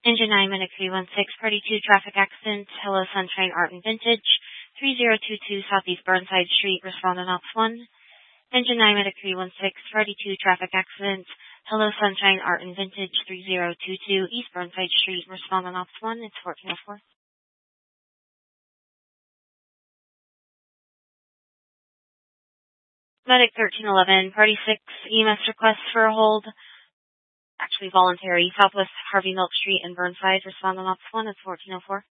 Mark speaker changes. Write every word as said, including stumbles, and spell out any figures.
Speaker 1: Engine nine, Medic three one six, Party two, traffic accident, Hello Sunshine Art and Vintage, three zero two two Southeast Burnside Street, respond on Ops one. Engine nine, Medic three one six, Party two, traffic accident, Hello Sunshine Art and Vintage, three zero two two East Burnside Street, respond on Ops one, it's fourteen oh four. Medic thirteen eleven, Party six, E M S request for a hold, actually voluntary, Southwest Harvey Milk Street in Burnside, respond on Ops one, it's fourteen oh four.